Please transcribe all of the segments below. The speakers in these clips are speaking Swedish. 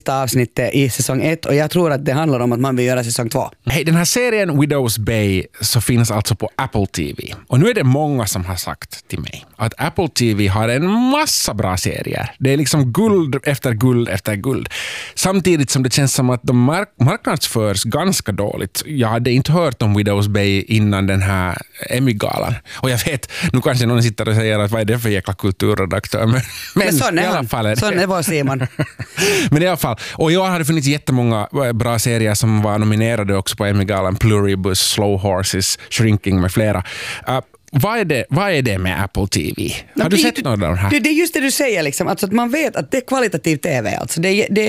avsnittet i säsong 1 och jag tror att det handlar om att man vill göra säsong 2. Hej, den här serien Widows Bay så finns alltså på Apple TV. Och nu är det många som har sagt till mig att Apple TV har en massa bra serier. Det är liksom guld efter guld efter guld. Samtidigt som det känns som att de marknadsförs ganska dåligt. Jag hade inte hört om Widows Bay innan den här Emmy-galan. Och jag vet, nu kanske någon sitter och säger att vad är det för jäkla kulturredaktör? Men sån är i alla han. fall är det. Sån är vår Simon. Men i alla fall, och jag hade funnits jättemånga bra serier som var nominerade också på Emmy-galan. Pluribus, Slow Horses, Shrinking med flera. Vad är det med Apple TV? Har du sett några av de här? Det är just det du säger, liksom, alltså att man vet att det är kvalitativ TV. Alltså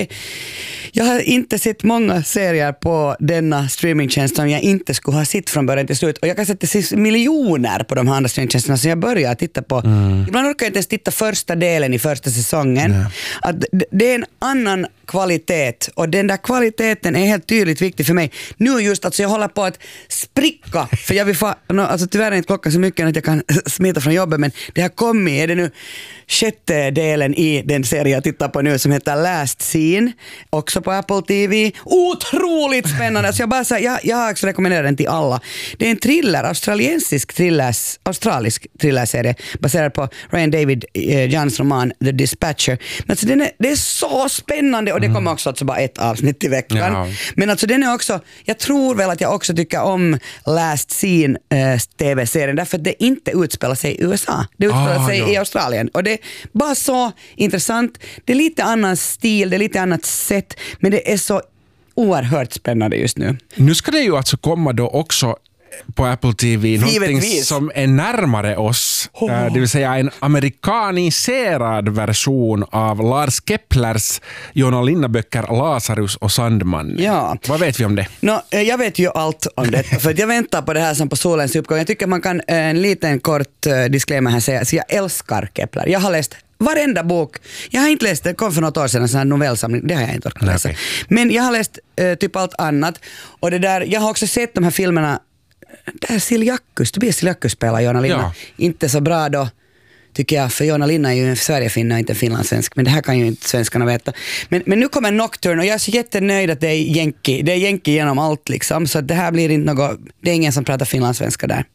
jag har inte sett många serier på denna streamingtjänst som jag inte skulle ha sett från början till slut. Och jag kan sätta miljoner på de här andra streamingtjänsterna som jag börjar titta på. Ibland orkar jag inte ens titta första delen i första säsongen. Att det är en annan kvalitet och den där kvaliteten är helt tydligt viktig för mig. Nu just alltså jag håller på att spricka för jag vill alltså tyvärr är inte klockan så mycket att jag kan smita från jobbet, men det har kommit, är det nu 6:e delen i den serie jag tittar på nu som heter Last Scene, också på Apple TV. Otroligt spännande, alltså jag har också rekommenderat den till alla. Det är en thriller, australisk thrillerserie baserad på Ryan David Johns roman The Dispatcher. Men alltså det är så spännande och det kommer också alltså bara ett avsnitt i veckan. Ja. Men alltså den är också, jag tror väl att jag också tycker om Last Scene TV-serien därför att det inte utspelar sig i USA. Det utspelar sig i Australien och det är bara så intressant. Det är lite annan stil, det är lite annat sätt, men det är så oerhört spännande just nu. Nu ska det ju alltså komma då också på Apple TV någonting som är närmare oss, det vill säga en amerikaniserad version av Lars Keplers Joona Linna-böcker Lazarus och Sandman. Ja. Vad vet vi om det? Jag vet ju allt om det, för att jag väntar på det här som på solens uppgång. Jag tycker man kan en liten kort disclaimer här säga, så jag älskar Kepler. Jag har läst varenda bok. Jag har inte läst, det kom för något år sedan en sån här novellsamling, det har jag inte orkat läsa. Okay. Men jag har läst typ allt annat och det där, jag har också sett de här filmerna där Tobias Siljakkus spelar Joona Linna. Ja. Inte så bra då tycker jag, för Joona Linna är ju en Sverigefinna och inte en finlandssvensk, men det här kan ju inte svenskarna veta. Men nu kommer Nocturne och jag är så jättenöjd att det är jänki genom allt liksom, så att det här blir inte något, det är ingen som pratar finlandssvenska där.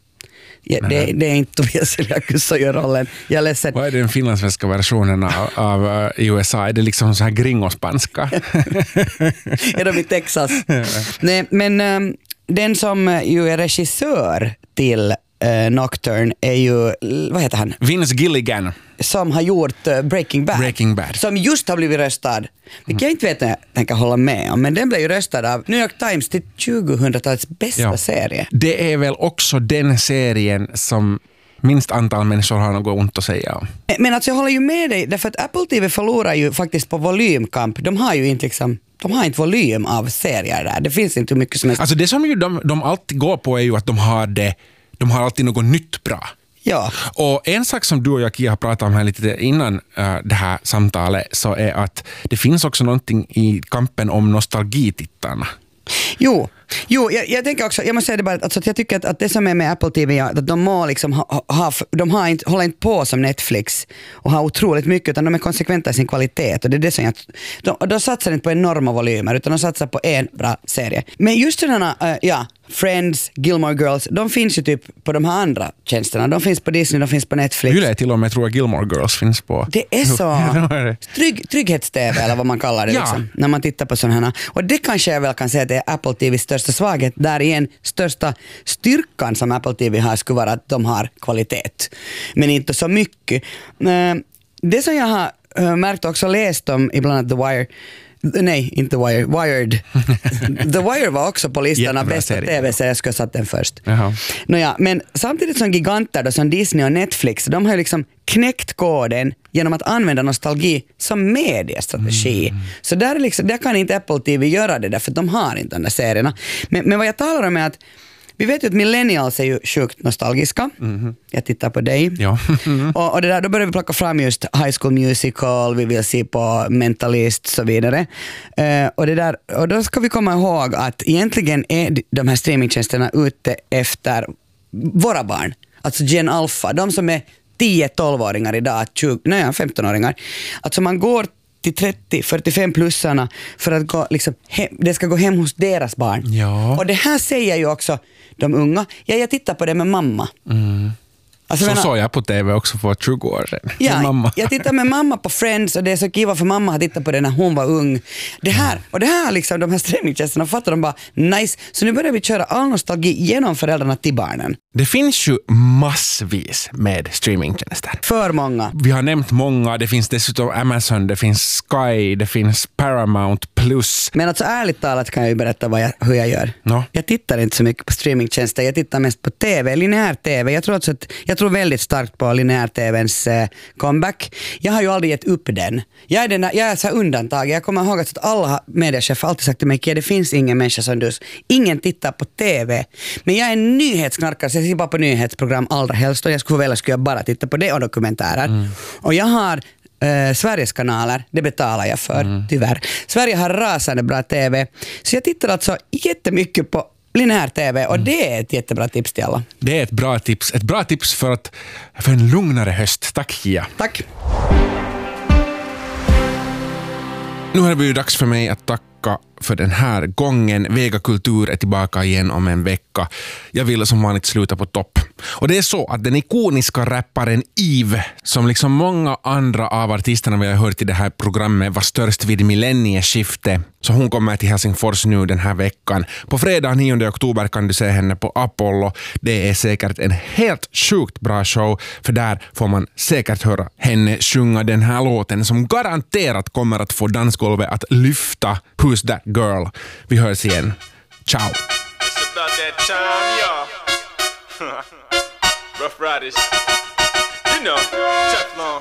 Det är inte Tobias Siljakkus som gör rollen. Jag läser. Vad är den finlandssvenska versionen av USA? Är det liksom så här gringospanska? Är de i Texas? Nej, men den som ju är regissör till Nocturne är ju, vad heter han? Vince Gilligan. Som har gjort Breaking Bad. Som just har blivit röstad. Vilket jag inte vet att jag tänker hålla med om. Men den blev ju röstad av New York Times till 2000-talets bästa serie. Det är väl också den serien som minst antal människor har något ont att säga om. Men alltså jag håller ju med dig. Därför att Apple TV förlorar ju faktiskt på volymkamp. De har ju inte liksom... De har inte volym av serier där. Det finns inte hur mycket som helst. Alltså det som ju de alltid går på är ju att de har alltid något nytt bra. Ja. Och en sak som du och jag, Kia, har pratat om här lite innan det här samtalet, så är att det finns också någonting i kampen om nostalgitittarna. Jo, jag tänker också, jag måste säga det bara, alltså, att jag tycker att det som är med Apple TV, att de må liksom håller inte på som Netflix och har otroligt mycket, utan de är konsekventa i sin kvalitet, och det är det som de satsar inte på enorma volymer, utan de satsar på en bra serie. Men just sådana, Friends, Gilmore Girls, de finns ju typ på de här andra tjänsterna. De finns på Disney, de finns på Netflix. Hur är det till och med, tror jag Gilmore Girls finns på? Det är så trygghets-TV eller vad man kallar det liksom, när man tittar på sådana här. Och det kanske jag väl kan säga att det är Apple TVs största svaghet. Där igen, största styrkan som Apple TV har skulle vara att de har kvalitet. Men inte så mycket. Det som jag har märkt och också läst om ibland att The Wire, nej, inte Wire, Wired. The Wire var också på listan av bästa tv-serier, jag skulle ha satt den först. Nåja, men samtidigt som giganter då, som Disney och Netflix, de har ju liksom knäckt koden genom att använda nostalgi som mediestrategi. Så där kan inte Apple TV göra det, därför att de har inte de där serierna. Men vad jag talar om är att vi vet ju att millennials är ju sjukt nostalgiska. Jag tittar på dig. Ja. och det där, då börjar vi plocka fram just High School Musical, vi vill se på Mentalist och så vidare. Och då ska vi komma ihåg att egentligen är de här streamingtjänsterna ute efter våra barn. Alltså Gen Alpha, de som är 10-12-åringar idag, 15-åringar. Alltså man går till 30-45-plussarna för att gå, liksom, det ska gå hem hos deras barn. Ja. Och det här säger ju också de unga. Jag tittar på det med mamma. Alltså, såg jag på TV också för 20 år sedan. Ja, mamma. Jag tittar med mamma på Friends och det är så kiva för mamma har tittat på det när hon var ung. Det här liksom, de här streamingtjänsterna fattar de bara nice. Så nu börjar vi köra all nostalgi genom föräldrarna till barnen. Det finns ju massvis med streamingtjänster. För många. Vi har nämnt många. Det finns dessutom Amazon, det finns Sky, det finns Paramount Plus. Men alltså ärligt talat kan jag ju berätta hur jag gör. No. Jag tittar inte så mycket på streamingtjänster. Jag tittar mest på TV, lineär TV. Jag tror väldigt starkt på lineär-TVns comeback. Jag har ju aldrig gett upp den. Jag är så undantag. Jag kommer ihåg att alla mediechefer alltid sagt till mig, det finns ingen människa som du. Ingen tittar på TV. Men jag är en nyhetsknarkare, så jag tittar bara på nyhetsprogram allra helst. Och jag skulle jag bara titta på det och dokumentärer. Och jag har Sveriges kanaler, det betalar jag för, tyvärr. Sverige har rasande bra TV. Så jag tittar alltså jättemycket på lineär TV och det är ett jättebra tips till alla. Det är ett bra tips. Ett bra tips för en lugnare höst. Tack, Kia. Tack. Nu är det ju dags för mig att tacka för den här gången. Vega Kultur är tillbaka igen om en vecka. Jag vill som vanligt sluta på topp. Och det är så att den ikoniska rapparen Eve, som liksom många andra av artisterna vi har hört i det här programmet, var störst vid millennieskiftet. Så hon kommer till Helsingfors nu den här veckan. På fredag 9 oktober kan du se henne på Apollo. Det är säkert en helt sjukt bra show, för där får man säkert höra henne sjunga den här låten som garanterat kommer att få dansgolvet att lyfta. Who's that girl? Vi hörs igen. Ciao! It's about that time, y'all. Rough Riders. You know, Teflon.